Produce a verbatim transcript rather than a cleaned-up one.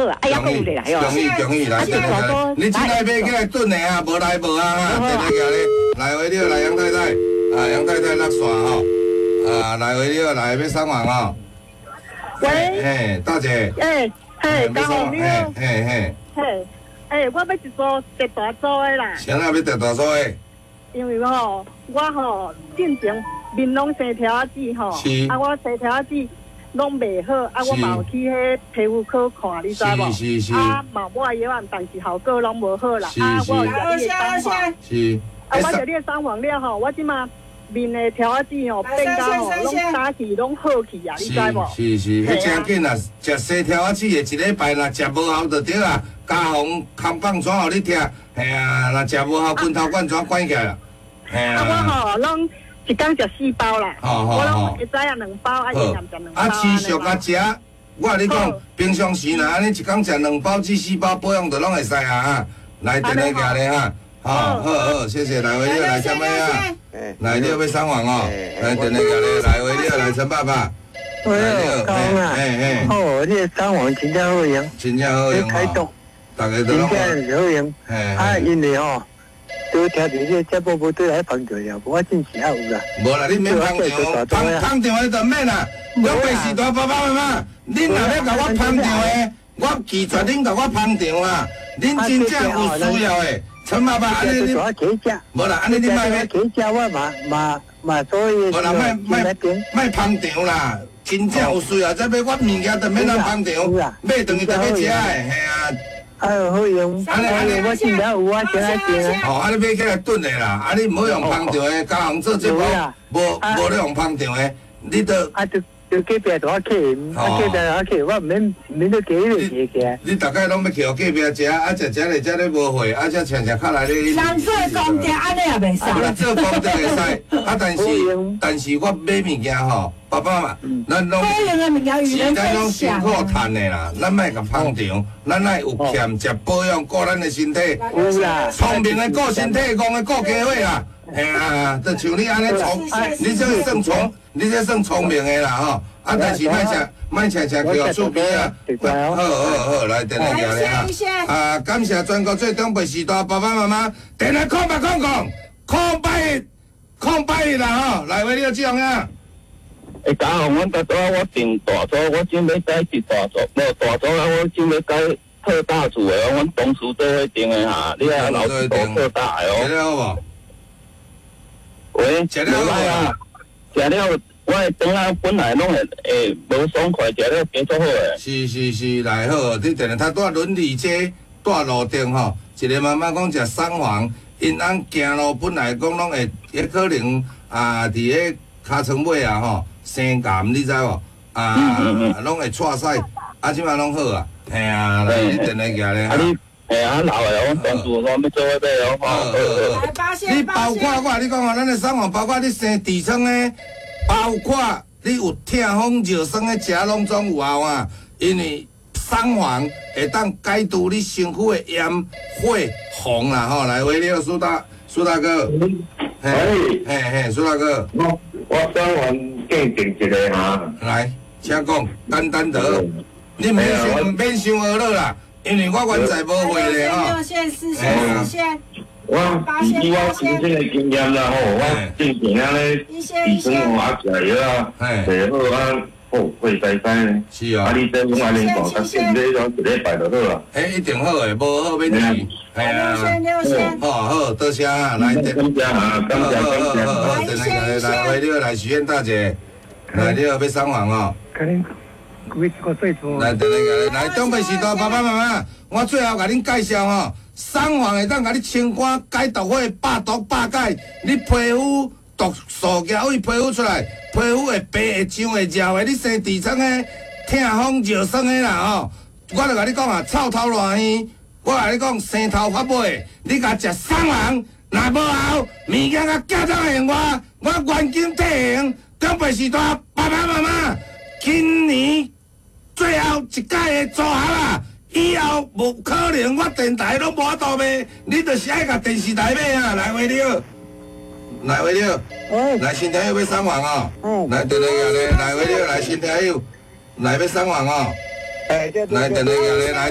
好，哎呀，讲一来哦。 恭喜恭喜，来，电来来，你今来买起来炖的啊，无来无啊哈，电来行咧，来回了，来杨太太，啊杨太太落线吼，啊来回了，来要上网哦。 喂， 嘿，大姐。 哎，嘿，嘉宏你好。 嘿嘿。 嘿，哎，我要一组特大组的啦。 啥人要特大组的？ 因为吼，我吼进前面拢生条仔籽吼，啊我生条仔籽拢袂好，啊我嘛有去迄皮肤科看，你知无？ 是是是。 啊，嘛抹药丸，但是效果拢无好啦。 是是。 啊，我有食你的三黄。 是。 啊，我食你的三黄了吼，我即马面的条仔籽吼变甲吼拢打起拢好去啊，你知无？ 是是是，迄真紧啊！食生条仔籽的一礼拜，若食无效就对啦。家红空棒怎互你听？嘿啊，若食无效，拳头管怎管起来啦？嘿啊。 啊，我吼拢一工食四包啦，我拢一早啊两包，啊一夜食两包。 啊，持续啊食，我甲你讲，平常时若安尼一工食两包至四包，保养就拢会使啊哈。来，电来行咧哈。好，好好，谢谢，来回了，来什么呀？来了要上网哦，来电来行咧，来回了，来陈爸爸。 哎呦，讲啊，哦，你上网真正好用， 真正好用开动。 大家都拢好用，啊，因为吼，都听到这节目无对来捧场了，我真是还有啦。 无啦，你免捧场，捧捧场的就免啦。两位时代爸爸妈妈，恁若要甲我捧场的，我拒绝恁甲我捧场啊！恁真正有需要的，陈爸爸，安尼你无啦，安尼你卖咩？ 给价我嘛嘛嘛，所以无啦，卖卖卖捧场啦！真正有需要，再买我物件就免咱捧场，买等于就要食的，嘿啊！ 哎呦，好用！安尼安尼，我今朝有我先来订啊。 哦，安尼买起来炖的啦，啊你唔好用捧场的，家行做节目，无无咧用捧场的，你都啊就就隔壁大客，啊隔壁大客，我唔免免得几个嘢嘅。 你大概拢要去互隔壁食，啊食食咧食咧无货，啊才常常较来咧。 人做公店安尼也袂使。 啊做公店会使，啊但是但是我买物件吼。爸爸嘛，咱拢是咱拢辛苦赚的啦，咱莫甲捧场，咱爱有欠食保养顾咱的身体，聪明的顾身体，戆的顾家伙啦，嘿啊，就像你安尼聪，你这算聪，你这算聪明的啦吼，啊但是莫食莫常常去互厝边啊，好好好，来电来行咧哈，啊感谢全国最长辈时代爸爸妈妈，电来空白空空，空白空白啦吼，来为了这样啊。 会家红，阮大早我订大组，我准备改去大组，无大组啊，我准备改特大组的，阮同事做伙订的哈，你啊老师做特大的哦。 食了好无？喂， 食了好啊？食了，我的肠啊本来拢会诶无爽快，食了变足好诶。 是是是，来好，你定定他住伦理街，住路顶吼，一个妈妈讲食三黄，因翁行路本来讲拢会，也可能啊，伫个尻川尾啊吼。生癌你知无？啊，拢会错屎，啊，即摆拢好啊，嘿啊，来你电来行咧。 啊你，嘿啊老诶，我当初我要做伙买哦， 好好好。你包括我，你讲哦，咱诶生活包括你生痔疮诶，包括你有痛风热酸诶，食拢总有效啊。因为生黄会当解除你身躯诶炎火红啦吼。来，喂，你好，苏大苏大哥。嘿嘿嘿，苏大哥。 我我生黄鉴定一个哈。 来，请讲，简单得，你免想免想学了啦，因为我原在无会咧吼。 六线、四线、四线。 我以我亲身的经验啦吼，我之前安尼医生话食药啊，袂好啊，哦，会使使。 是啊。 啊，你这种安尼做，甲身体种一礼拜就好啦。 嘿，一定好诶，无好免去。系啊。 六线、六线。 好好，多谢啊，来， 感谢啊，感谢感谢。 好好好，来来来，为了来许愿大姐，来了要上网哦。 可能几个岁数。 来，来来来，长辈时代爸爸妈妈，我最后甲恁介绍吼。上黄会当甲你清肝解毒火、百毒百解，你皮肤毒素胶位皮肤出来，皮肤会白会痒会热的，你生痔疮的、痛风热酸的啦吼，我就甲你讲啊，臭头烂耳，我甲你讲生头发尾，你甲食上黄，若无效，物件甲假装用我，我原金退行。长辈时代爸爸妈妈，今年最后一届的组合啊！以后无可能，我电台拢无法度卖，你著是爱甲电视台买啊！来话了，来话了，来新听友要上网哦，来电来个咧，来话了，来新听友，来要上网哦，来电来个咧，来。